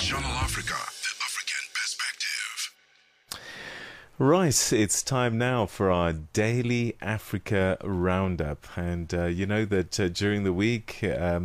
Channel Africa, the African perspective. Right, it's time now for our daily Africa roundup. And you know that during the week,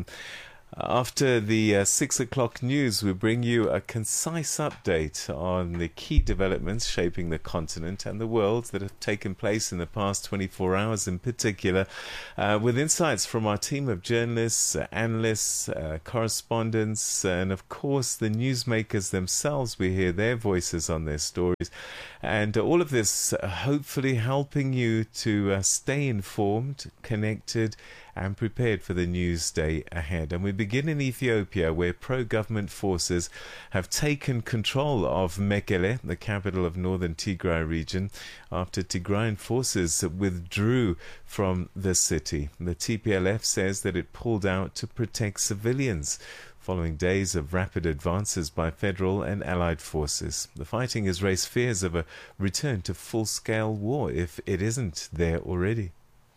after the 6 o'clock news, we bring you a concise update on the key developments shaping the continent and the world that have taken place in the past 24 hours in particular, with insights from our team of journalists, analysts, correspondents, and of course the newsmakers themselves. We hear their voices on their stories. And all of this hopefully helping you to stay informed, connected, and prepared for the news day ahead. And we begin in Ethiopia, where pro-government forces have taken control of Mekele, the capital of northern Tigray region, after Tigrayan forces withdrew from the city. The TPLF says that it pulled out to protect civilians, following days of rapid advances by federal and allied forces. The fighting has raised fears of a return to full-scale war if it isn't there already.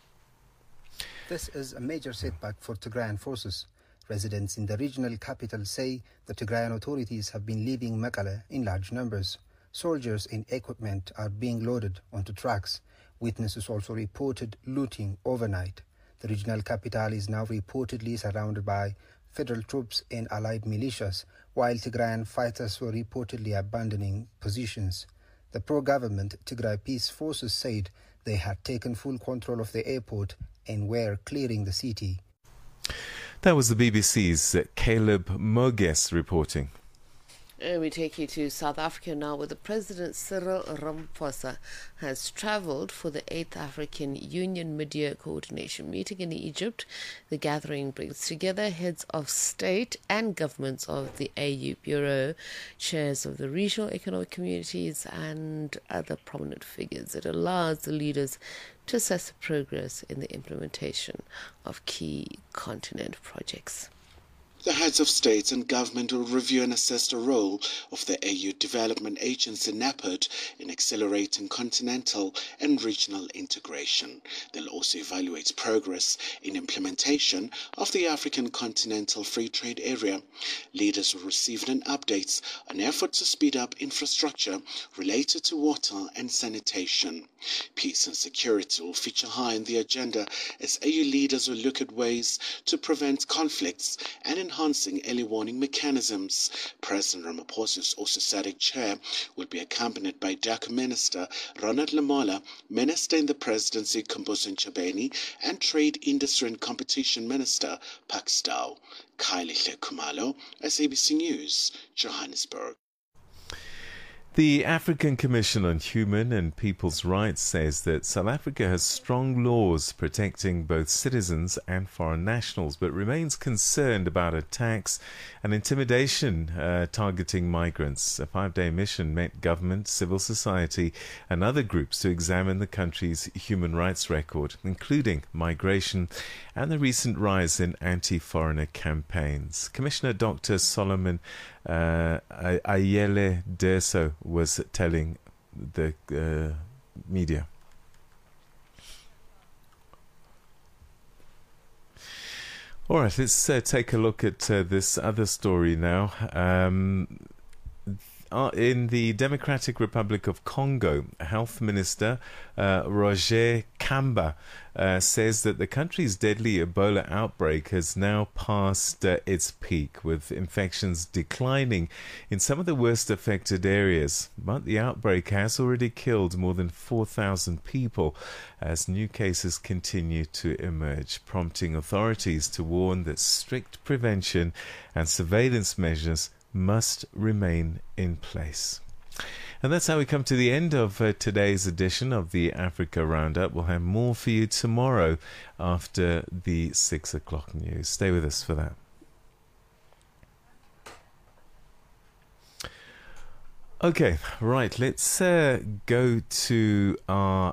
This is a major setback for Tigrayan forces. Residents in the regional capital say the Tigrayan authorities have been leaving Mekele in large numbers. Soldiers and equipment are being loaded onto trucks. Witnesses also reported looting overnight. The regional capital is now reportedly surrounded by federal troops and allied militias, while Tigrayan fighters were reportedly abandoning positions. The pro-government Tigray Peace Forces said they had taken full control of the airport and were clearing the city. That was the BBC's Caleb Moges reporting. We take you to South Africa now, where the President Cyril Ramaphosa has travelled for the 8th African Union Mid-Year Coordination Meeting in Egypt. The gathering brings together heads of state and governments of the AU Bureau, chairs of the regional economic communities and other prominent figures. It allows the leaders to assess the progress in the implementation of key continent projects. The heads of state and government will review and assess the role of the AU Development Agency NAPOD in accelerating continental and regional integration. They'll also evaluate progress in implementation of the African Continental Free Trade Area. Leaders will receive an update on efforts to speed up infrastructure related to water and sanitation. Peace and security will feature high on the agenda as AU leaders will look at ways to prevent conflicts and enhancing early warning mechanisms. President Ramaphosa's also SADC chair will be accompanied by DAC Minister Ronald Lamola, Minister in the Presidency Kumbuzo Ntshabeni, and Trade, Industry and Competition Minister Pakstow. Kylie Kumalo, SABC News, Johannesburg. The African Commission on Human and People's Rights says that South Africa has strong laws protecting both citizens and foreign nationals, but remains concerned about attacks and intimidation targeting migrants. A 5-day mission met government, civil society and other groups to examine the country's human rights record, including migration and the recent rise in anti-foreigner campaigns. Commissioner Dr. Solomon Ayele Derso was telling the media. All right, let's take a look at this other story now. In the Democratic Republic of Congo, Health Minister Roger Kamba says that the country's deadly Ebola outbreak has now passed its peak, with infections declining in some of the worst affected areas. But the outbreak has already killed more than 4,000 people as new cases continue to emerge, prompting authorities to warn that strict prevention and surveillance measures must remain in place. And that's how we come to the end of today's edition of the Africa Roundup. We'll have more for you tomorrow after the 6 o'clock news. Stay with us for that. Okay, right, let's go to our,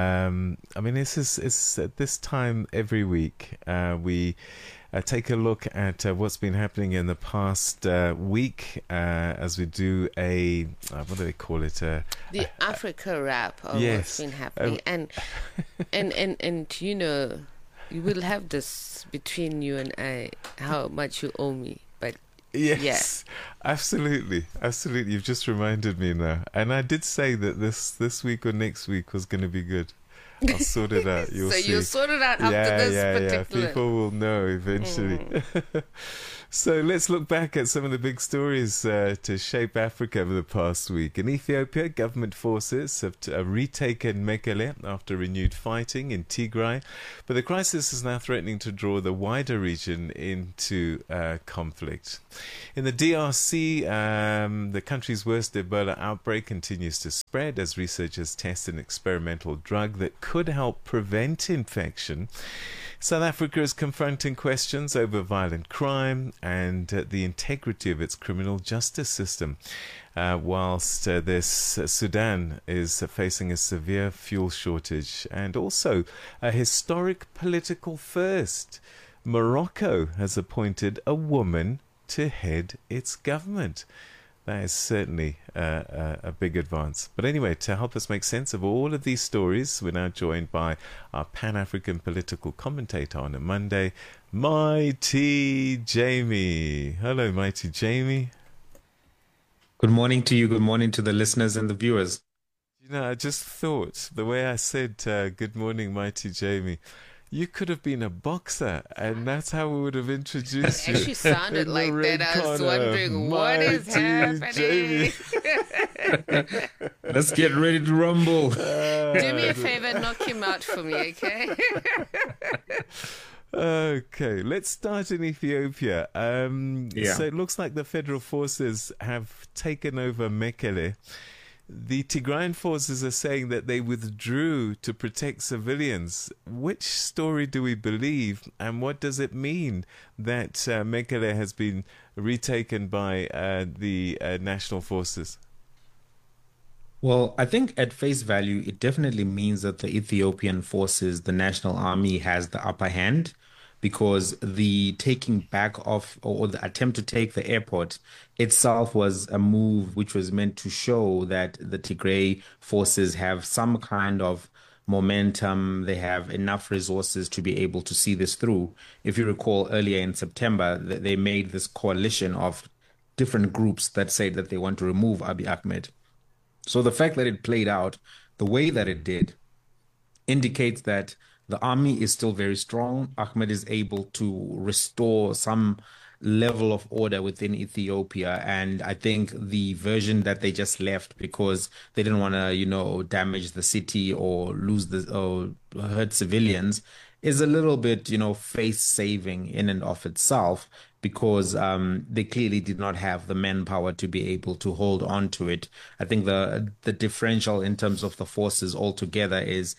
it's at this time every week we take a look at what's been happening in the past week as we do a, what do they call it? The Africa wrap of yes. what's been happening. And you know, you will have this between you and I, how much you owe me, but Yes, absolutely, absolutely. You've just reminded me now, and I did say that this week or next week was going to be good. I'll sort it out. You'll see. You'll sort it out after this particular. People will know eventually. So let's look back at some of the big stories to shape Africa over the past week. In Ethiopia, government forces have retaken Mekelle after renewed fighting in Tigray, but the crisis is now threatening to draw the wider region into conflict. In the DRC, the country's worst Ebola outbreak continues to spread as researchers test an experimental drug that could help prevent infection. South Africa is confronting questions over violent crime and the integrity of its criminal justice system, whilst Sudan is facing a severe fuel shortage and also a historic political first. Morocco has appointed a woman to head its government. That is certainly a big advance. But anyway, to help us make sense of all of these stories, we're now joined by our Pan-African political commentator on a Monday, Mighty Jamie. Hello, Mighty Jamie. Good morning to you. Good morning to the listeners and the viewers. You know, I just thought, the way I said good morning, Mighty Jamie, you could have been a boxer, and that's how we would have introduced you. It actually sounded like that. I was wondering, what is happening? Let's get ready to rumble. Do me a favor, knock him out for me, okay? Okay, let's start in Ethiopia. So it looks like the federal forces have taken over Mekelle. The Tigrayan forces are saying that they withdrew to protect civilians. Which story do we believe, and what does it mean that Mekelle has been retaken by the national forces? Well, I think at face value, it definitely means that the Ethiopian forces, the national army, has the upper hand, because the taking back of, or the attempt to take the airport itself was a move which was meant to show that the Tigray forces have some kind of momentum. They have enough resources to be able to see this through. If you recall, earlier in September, they made this coalition of different groups that said that they want to remove Abiy Ahmed. So the fact that it played out the way that it did indicates that the army is still very strong. Ahmed is able to restore some level of order within Ethiopia. And I think the version that they just left because they didn't want to, damage the city or or hurt civilians is a little bit, face saving in and of itself, because they clearly did not have the manpower to be able to hold on to it. I think the differential in terms of the forces altogether is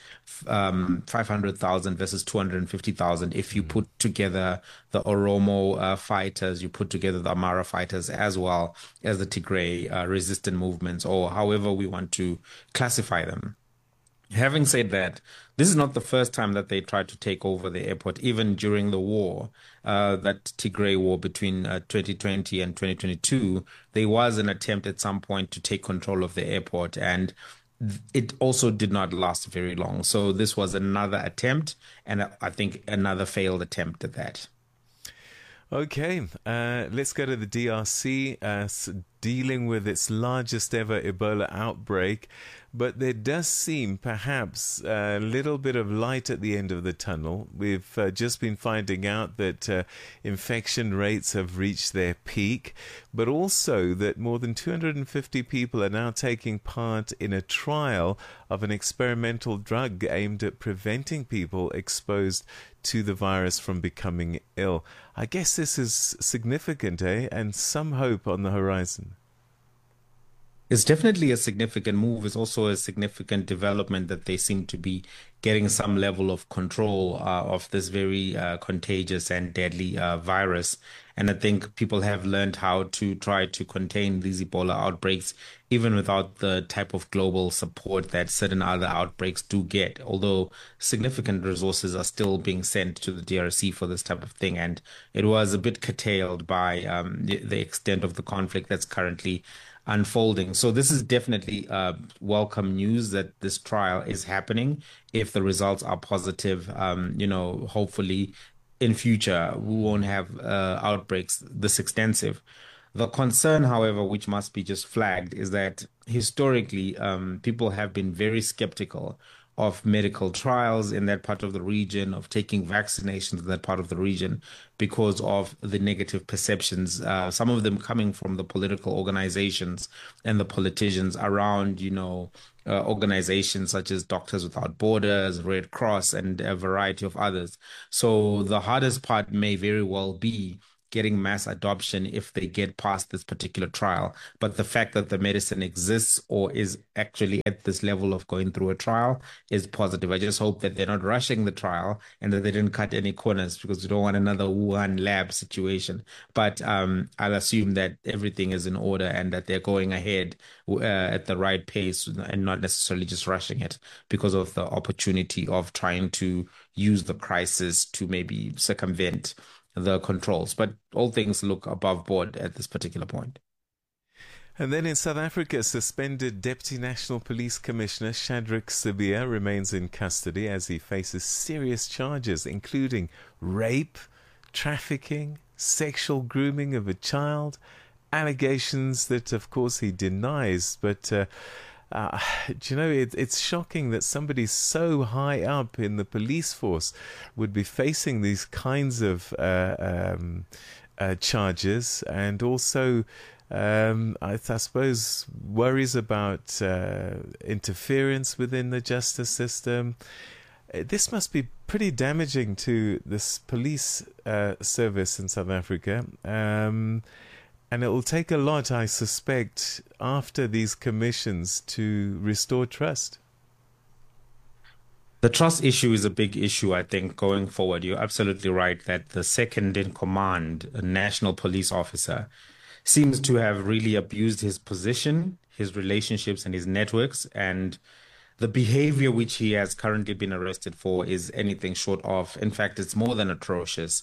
500,000 versus 250,000. If you put together the Oromo fighters, you put together the Amara fighters, as well as the Tigray resistant movements, or however we want to classify them. Having said that, this is not the first time that they tried to take over the airport. Even during the war, that Tigray war between 2020 and 2022, there was an attempt at some point to take control of the airport, and it also did not last very long. So this was another attempt, and I think another failed attempt at that. Okay, let's go to the DRC, dealing with its largest ever Ebola outbreak. But there does seem perhaps a little bit of light at the end of the tunnel. We've just been finding out that infection rates have reached their peak, but also that more than 250 people are now taking part in a trial of an experimental drug aimed at preventing people exposed to the virus from becoming ill. I guess this is significant, and some hope on the horizon. It's definitely a significant move. It's also a significant development that they seem to be getting some level of control of this very contagious and deadly virus. And I think people have learned how to try to contain these Ebola outbreaks, even without the type of global support that certain other outbreaks do get, although significant resources are still being sent to the DRC for this type of thing. And it was a bit curtailed by the extent of the conflict that's currently unfolding. So this is definitely welcome news that this trial is happening. If the results are positive, hopefully in future we won't have outbreaks this extensive. The concern, however, which must be just flagged, is that historically, people have been very skeptical of medical trials in that part of the region, of taking vaccinations in that part of the region, because of the negative perceptions, some of them coming from the political organizations and the politicians around, organizations such as Doctors Without Borders, Red Cross, and a variety of others. So the hardest part may very well be getting mass adoption if they get past this particular trial. But the fact that the medicine exists or is actually at this level of going through a trial is positive. I just hope that they're not rushing the trial and that they didn't cut any corners, because we don't want another Wuhan lab situation. But I'll assume that everything is in order and that they're going ahead at the right pace and not necessarily just rushing it because of the opportunity of trying to use the crisis to maybe circumvent the controls. But all things look above board at this particular point. And then in South Africa, suspended Deputy National Police Commissioner Shadrack Sibiya remains in custody as he faces serious charges, including rape, trafficking, sexual grooming of a child, allegations that, of course, he denies. But it's shocking that somebody so high up in the police force would be facing these kinds of charges, and also, I suppose, worries about interference within the justice system. This must be pretty damaging to this police service in South Africa. And it will take a lot, I suspect, after these commissions to restore trust. The trust issue is a big issue, I think, going forward. You're absolutely right that the second in command, a national police officer, seems to have really abused his position, his relationships, and his networks. And the behavior which he has currently been arrested for is anything short of, in fact, it's more than atrocious.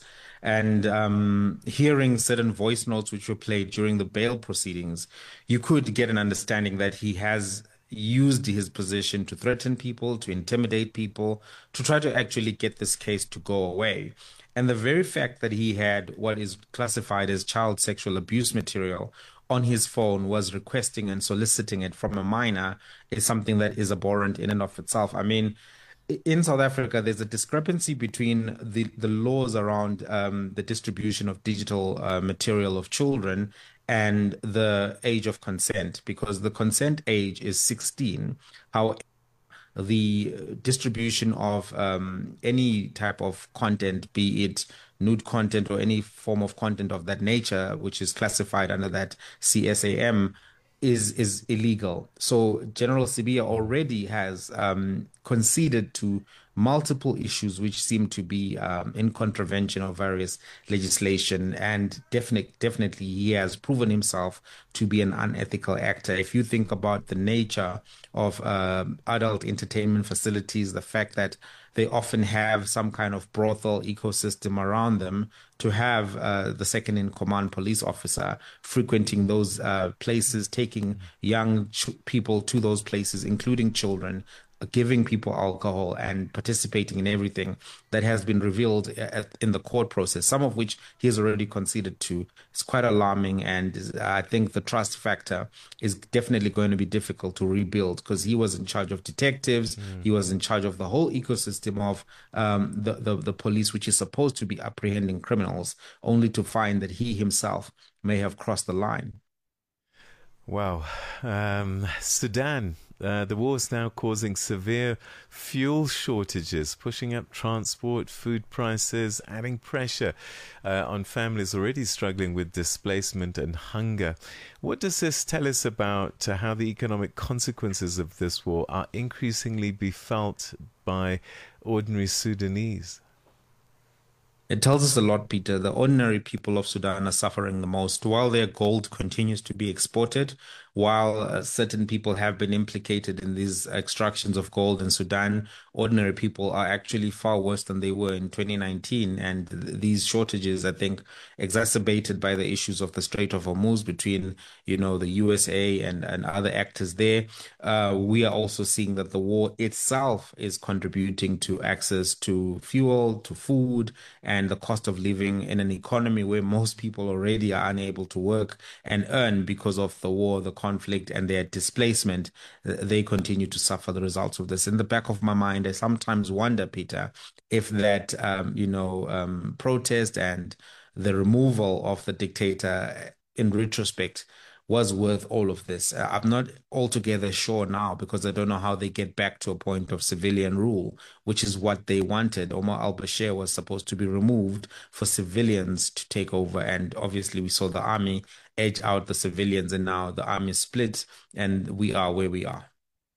And hearing certain voice notes which were played during the bail proceedings, you could get an understanding that he has used his position to threaten people, to intimidate people, to try to actually get this case to go away. And the very fact that he had what is classified as child sexual abuse material on his phone, was requesting and soliciting it from a minor, is something that is abhorrent in and of itself. I mean, in South Africa, there's a discrepancy between the laws around the distribution of digital material of children and the age of consent, because the consent age is 16. However, the distribution of any type of content, be it nude content or any form of content of that nature, which is classified under that CSAM, is illegal. So General Sibiya already has conceded to multiple issues which seem to be in contravention of various legislation, and definitely he has proven himself to be an unethical actor. If you think about the nature of adult entertainment facilities, the fact that they often have some kind of brothel ecosystem around them, to have the second in command police officer frequenting those places, taking young people to those places, including children, giving people alcohol and participating in everything that has been revealed in the court process, some of which he has already conceded to. It's quite alarming, and I think the trust factor is definitely going to be difficult to rebuild, because he was in charge of detectives, he was in charge of the whole ecosystem of the police, which is supposed to be apprehending criminals, only to find that he himself may have crossed the line. Wow. Sudan. The war is now causing severe fuel shortages, pushing up transport, food prices, adding pressure on families already struggling with displacement and hunger. What does this tell us about how the economic consequences of this war are increasingly be felt by ordinary Sudanese? It tells us a lot, Peter. The ordinary people of Sudan are suffering the most. While their gold continues to be exported, while certain people have been implicated in these extractions of gold in Sudan, ordinary people are actually far worse than they were in 2019. And these shortages, I think, exacerbated by the issues of the Strait of Hormuz between, the USA and other actors there. We are also seeing that the war itself is contributing to access to fuel, to food, and and the cost of living in an economy where most people already are unable to work and earn because of the war, the conflict, and their displacement, they continue to suffer the results of this. In the back of my mind, I sometimes wonder, Peter, if that, protest and the removal of the dictator in retrospect was worth all of this. I'm not altogether sure now because I don't know how they get back to a point of civilian rule, which is what they wanted. Omar al-Bashir was supposed to be removed for civilians to take over. And obviously we saw the army edge out the civilians, and now the army split and we are where we are.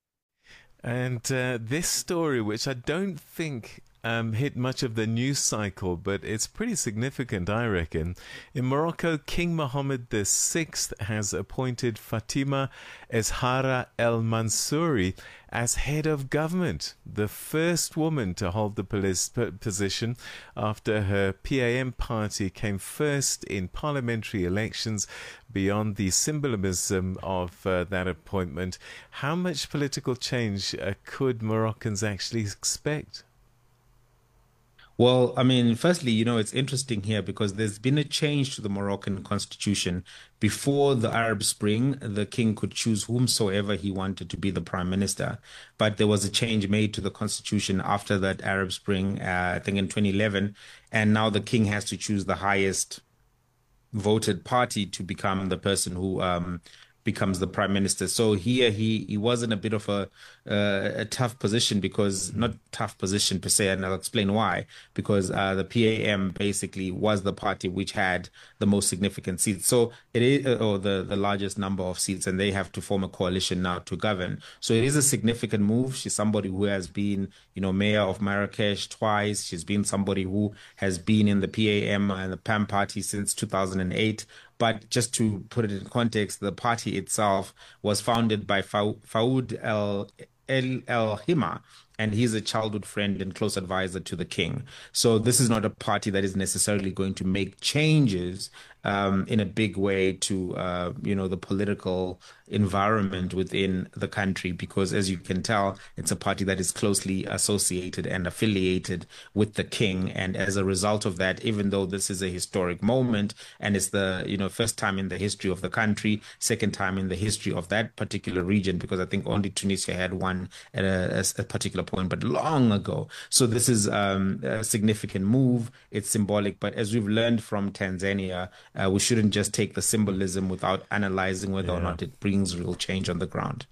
And this story, which I don't think hit much of the news cycle, but it's pretty significant, I reckon. In Morocco, King Mohammed VI has appointed Fatima Ezhara El Mansouri as head of government, the first woman to hold the position after her PAM party came first in parliamentary elections. Beyond the symbolism of that appointment, how much political change could Moroccans actually expect? Well, I mean, firstly, it's interesting here because there's been a change to the Moroccan constitution. Before the Arab Spring, the king could choose whomsoever he wanted to be the prime minister. But there was a change made to the constitution after that Arab Spring, I think in 2011. And now the king has to choose the highest voted party to become the person who becomes the prime minister. So here he was in a bit of a tough position, because not tough position per se, and I'll explain why. Because the PAM basically was the party which had the most significant seats. So it is, or the largest number of seats, and they have to form a coalition now to govern. So it is a significant move. She's somebody who has been, mayor of Marrakesh twice. She's been somebody who has been in the PAM and the PAM party since 2008. But just to put it in context, the party itself was founded by Fawad El-Hima, and he's a childhood friend and close advisor to the king. So this is not a party that is necessarily going to make changes in a big way to, the political environment within the country, because as you can tell, it's a party that is closely associated and affiliated with the king. And as a result of that, even though this is a historic moment and it's the, first time in the history of the country, second time in the history of that particular region, because I think only Tunisia had one at a particular point, but long ago. So this is a significant move. It's symbolic, but as we've learned from Tanzania, we shouldn't just take the symbolism without analyzing whether or not it brings real change on the ground.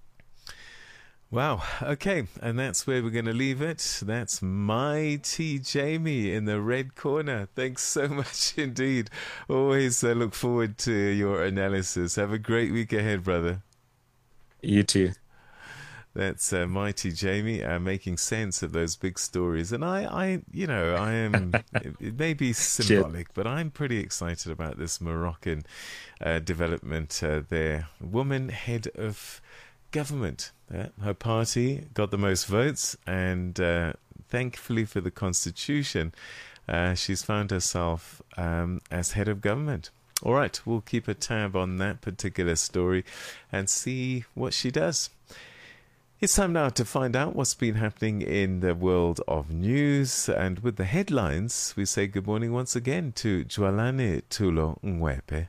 Wow. Okay. And that's where we're going to leave it. That's Mighty Jamie in the red corner. Thanks so much indeed. Always look forward to your analysis. Have a great week ahead, brother. You too. That's Mighty Jamie making sense of those big stories. And I am, it may be symbolic, but I'm pretty excited about this Moroccan development there. Woman head of government. Her party got the most votes, and thankfully for the constitution, she's found herself as head of government. All right, we'll keep a tab on that particular story and see what she does. It's time now to find out what's been happening in the world of news. And with the headlines, we say good morning once again to Jwalane Tulo Ngwepe.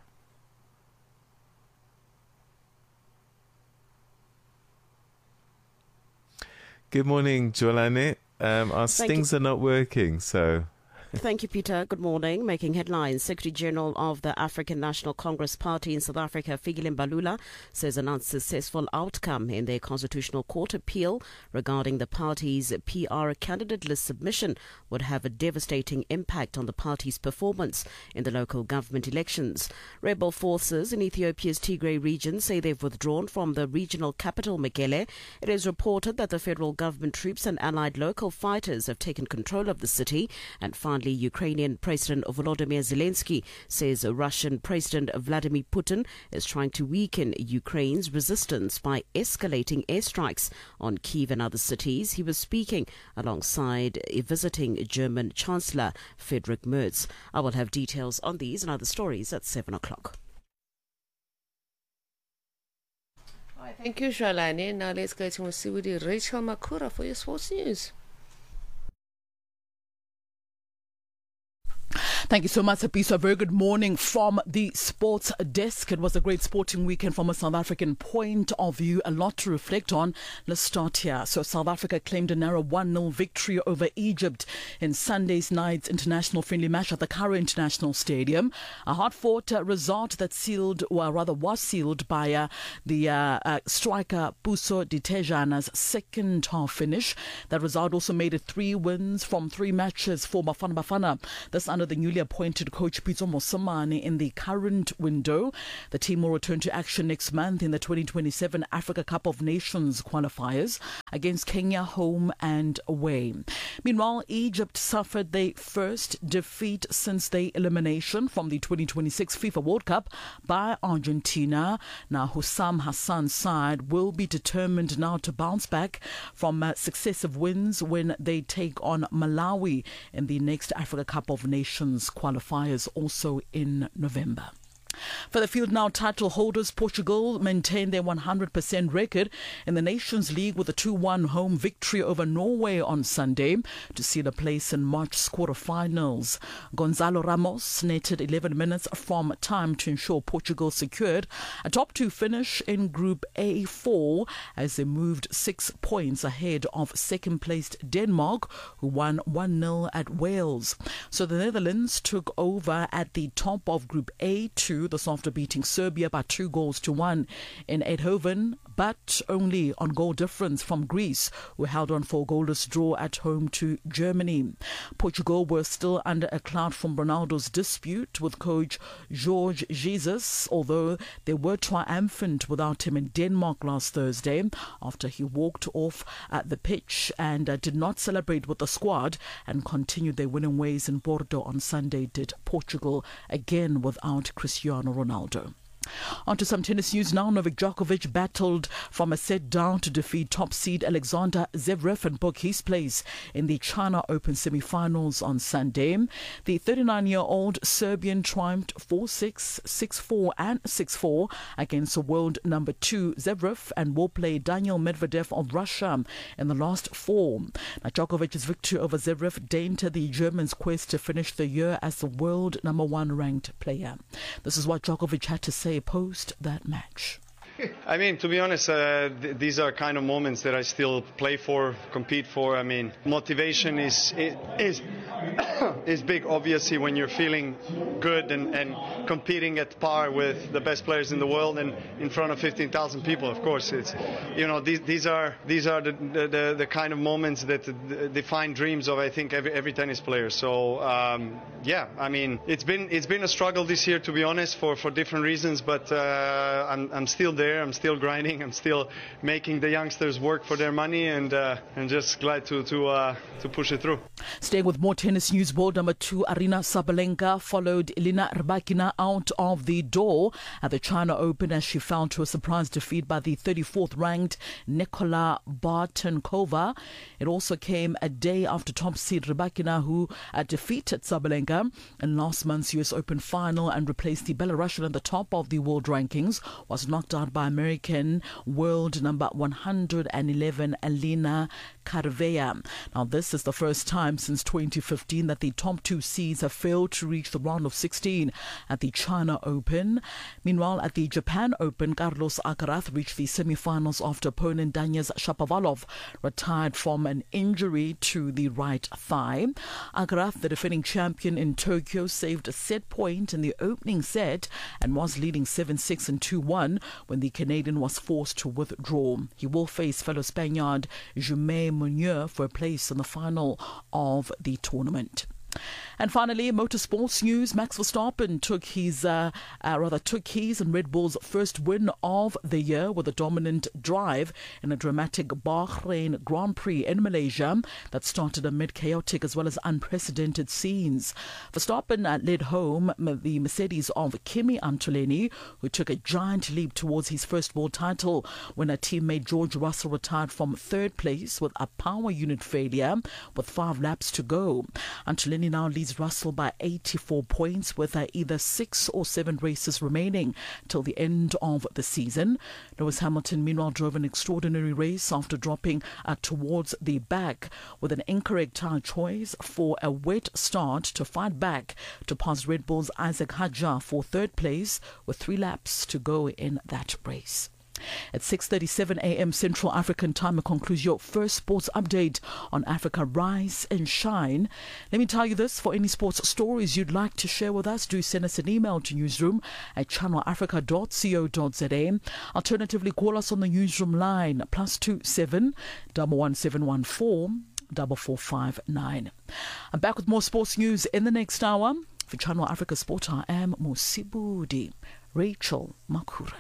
Good morning, Jwalane. Our stings are not working, so... Thank you, Peter. Good morning. Making headlines, Secretary General of the African National Congress Party in South Africa, Fikile Mbalula, says an unsuccessful outcome in their Constitutional Court appeal regarding the party's PR candidate list submission would have a devastating impact on the party's performance in the local government elections. Rebel forces in Ethiopia's Tigray region say they've withdrawn from the regional capital, Mekelle. It is reported that the federal government troops and allied local fighters have taken control of the city. And finally, Ukrainian President Volodymyr Zelensky says Russian President Vladimir Putin is trying to weaken Ukraine's resistance by escalating airstrikes on Kyiv and other cities. He was speaking alongside a visiting German Chancellor Friedrich Merz. I will have details on these and other stories at 7 o'clock. Thank you, Shalani. Now let's go to Mosiwudi Rachel Makura for your sports news. Thank you so much, Hapiso. A very good morning from the sports desk. It was a great sporting weekend from a South African point of view. A lot to reflect on. Let's start here. So South Africa claimed a narrow 1-0 victory over Egypt in Sunday's night's international friendly match at the Cairo International Stadium. A hard-fought result that was sealed by the striker Puso Ditejana's second half finish. That result also made it 3 wins from 3 matches for Bafana Bafana. That's under the newly appointed coach Pitso Mosimane in the current window. The team will return to action next month in the 2027 Africa Cup of Nations qualifiers against Kenya home and away. Meanwhile, Egypt suffered their first defeat since their elimination from the 2026 FIFA World Cup by Argentina. Now, Hussam Hassan's side will be determined now to bounce back from successive wins when they take on Malawi in the next Africa Cup of Nations qualifiers also in November. For the field now, title holders Portugal maintained their 100% record in the Nations League with a 2-1 home victory over Norway on Sunday to seal a place in March's quarterfinals. Gonzalo Ramos netted 11 minutes from time to ensure Portugal secured a top 2 finish in Group A4 as they moved 6 points ahead of second-placed Denmark, who won 1-0 at Wales. So the Netherlands took over at the top of Group A2, this after beating Serbia by 2-1 in Eindhoven, but only on goal difference from Greece, who held on for a goalless draw at home to Germany. Portugal were still under a cloud from Ronaldo's dispute with coach Jorge Jesus, although they were triumphant without him in Denmark last Thursday after he walked off at the pitch and did not celebrate with the squad and continued their winning ways in Porto on Sunday, did Portugal, again without Cristiano Ronaldo. On to some tennis news now. Novak Djokovic battled from a set down to defeat top seed Alexander Zverev and book his place in the China Open semi-finals on Sunday. The 39-year-old Serbian triumphed 4-6, 6-4 and 6-4 against world number 2 Zverev and will play Daniil Medvedev of Russia in the last 4. Now, Djokovic's victory over Zverev dented the German's quest to finish the year as the world number 1 ranked player. This is what Djokovic had to say post that match. I mean, to be honest, these are kind of moments that I still play for, compete for. I mean, motivation is big, obviously, when you're feeling good and competing at par with the best players in the world and in front of 15,000 people. Of course, it's, you know, these are the kind of moments that define dreams of, I think, every tennis player. So yeah, I mean, it's been a struggle this year, to be honest, for different reasons, but I'm still there. I'm still grinding. I'm still making the youngsters work for their money, and just glad to push it through. Staying with more tennis news, world number 2 Aryna Sabalenka followed Elena Rybakina out of the door at the China Open as she fell to a surprise defeat by the 34th ranked Nikola Bartenkova. It also came a day after top seed Rybakina, who defeated Sabalenka in last month's US Open final and replaced the Belarusian at the top of the world rankings, was knocked out by American world number 111 Elena Carvea. Now, this is the first time since 2015 that the top 2 seeds have failed to reach the round of 16 at the China Open. Meanwhile, at the Japan Open, Carlos Alcaraz reached the semi-finals after opponent Daniil Shapovalov retired from an injury to the right thigh. Alcaraz, the defending champion in Tokyo, saved a set point in the opening set and was leading 7-6 and 2-1 when the Canadian was forced to withdraw. He will face fellow Spaniard Jaume Munoz for a place in the final of the tournament. And finally, motorsports news. Max Verstappen took his and Red Bull's first win of the year with a dominant drive in a dramatic Bahrain Grand Prix in Malaysia that started amid chaotic as well as unprecedented scenes. Verstappen led home the Mercedes of Kimi Antonelli, who took a giant leap towards his first world title when a teammate George Russell retired from third place with a power unit failure with 5 laps to go. Antonelli Bahlani now leads Russell by 84 points with either 6 or 7 races remaining till the end of the season. Lewis Hamilton meanwhile drove an extraordinary race after dropping towards the back with an incorrect tyre choice for a wet start to fight back to pass Red Bull's Isaac Hadjar for third place with 3 laps to go in that race. At 6:37 a.m. Central African Time, concludes your first sports update on Africa Rise and Shine. Let me tell you this, for any sports stories you'd like to share with us, do send us an email to newsroom@channelafrica.co.za. Alternatively, call us on the newsroom line, +27 11714 4459. I'm back with more sports news in the next hour. For Channel Africa Sport, I am Musibudi Rachel Makura.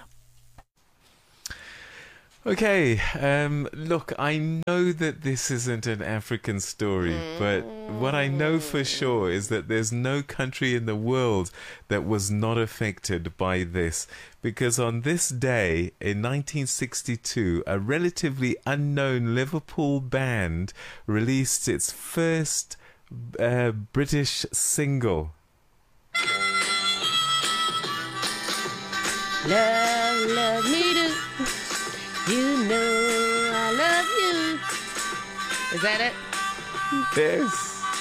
Okay, look, I know that this isn't an African story, but what I know for sure is that there's no country in the world that was not affected by this. Because on this day, in 1962, a relatively unknown Liverpool band released its first British single. Love, love me do. You know I love you. Is that it? Yes.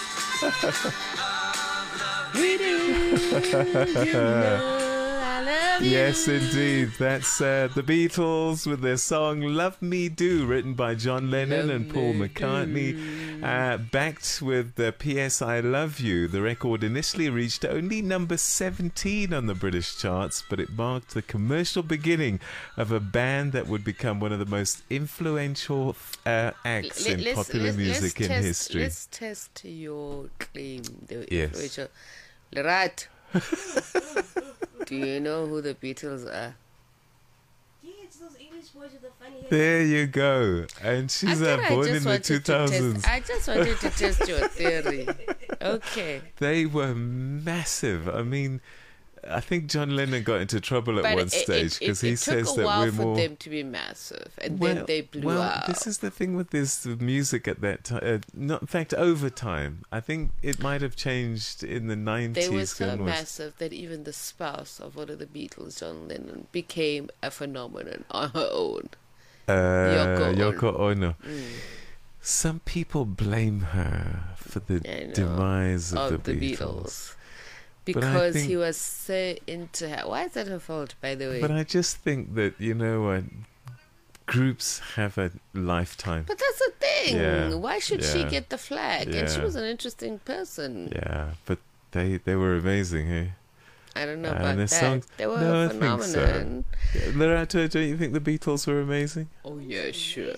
We do. You know I love you. Yes, indeed. That's the Beatles with their song Love Me Do, written by John Lennon and Paul McCartney. Backed with the P.S. I Love You. The record initially reached only number 17 on the British charts, but it marked the commercial beginning of a band that would become one of the most influential acts in popular music in history. Let's test your claim. Yes. Lerato. Do you know who the Beatles are? Yeah, it's those English boys with the funny hair. There you go. And she's born in the 2000s. I just wanted to test your theory. Okay. They were massive. I mean, I think John Lennon got into trouble at one stage because he says that we're more. It took a while for them to be massive, and then they blew up. This is the thing with this music at that time. In fact, over time, I think it might have changed in the 90s. They were so massive that even the spouse of one of the Beatles, John Lennon, became a phenomenon on her own. Yoko Ono. Some people blame her for the demise of the Beatles. Because he was so into her. Why is that her fault, by the way? But I just think that, groups have a lifetime. But that's the thing. Yeah. Why should she get the flag? Yeah. And she was an interesting person. Yeah, but they were amazing, hey? I don't know about that. Songs, they were a phenomenon. I think so. Lerato, don't you think the Beatles were amazing? Oh, yeah, sure.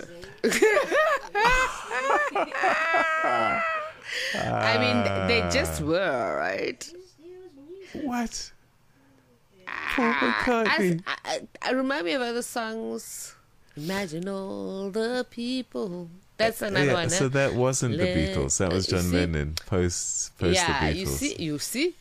I mean, they just were, right? What? Paul McCartney. I remind me of other songs. Imagine all the people. That's another one. So that wasn't the Beatles. That was John Lennon post the Beatles. You see.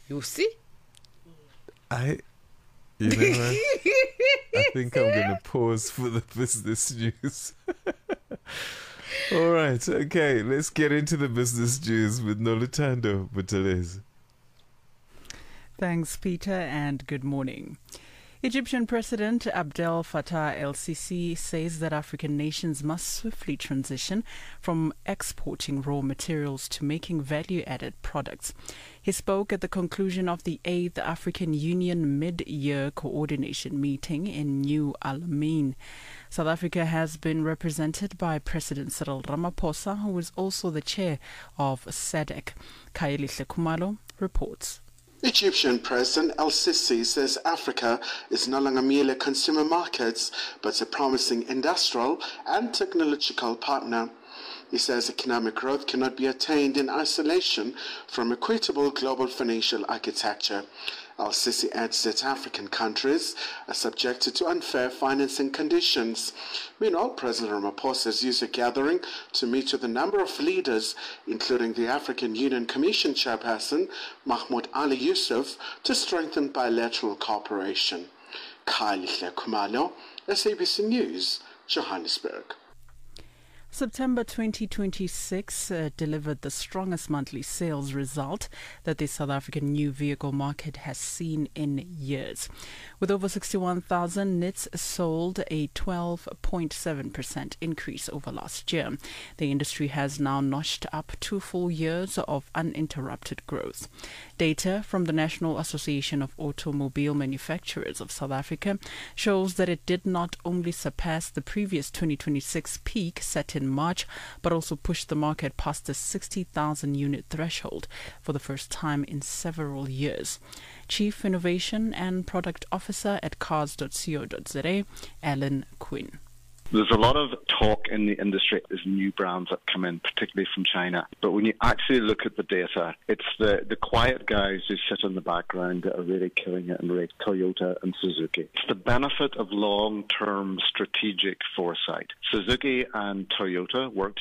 You know what? I think I'm going to pause for the business news. All right, okay, let's get into the business news with Noluthando Buthelezi. Thanks, Peter, and good morning. Egyptian President Abdel Fattah el-Sisi says that African nations must swiftly transition from exporting raw materials to making value-added products. He spoke at the conclusion of the 8th African Union Mid-Year Coordination Meeting in New Al-Amin. South Africa has been represented by President Cyril Ramaphosa, who is also the chair of SADC. Kaelihle Khumalo reports. Egyptian President El-Sisi says Africa is no longer merely a consumer market, but a promising industrial and technological partner. He says economic growth cannot be attained in isolation from equitable global financial architecture. El-Sisi adds that African countries are subjected to unfair financing conditions. Meanwhile, President Ramaphosa has used a gathering to meet with a number of leaders, including the African Union Commission Chairperson Mahmoud Ali Yusuf, to strengthen bilateral cooperation. Kaelihle Khumalo, SABC News, Johannesburg. September 2026 delivered the strongest monthly sales result that the South African new vehicle market has seen in years. With over 61,000 NITs sold, a 12.7% increase over last year. The industry has now notched up 2 full years of uninterrupted growth. Data from the National Association of Automobile Manufacturers of South Africa shows that it did not only surpass the previous 2026 peak set in March, but also pushed the market past the 60,000 unit threshold for the first time in several years. Chief Innovation and Product Officer at cars.co.za, Alan Quinn. There's a lot of talk in the industry as new brands that come in, particularly from China. But when you actually look at the data, it's the quiet guys who sit in the background that are really killing it in rate, Toyota and Suzuki. It's the benefit of long-term strategic foresight. Suzuki and Toyota worked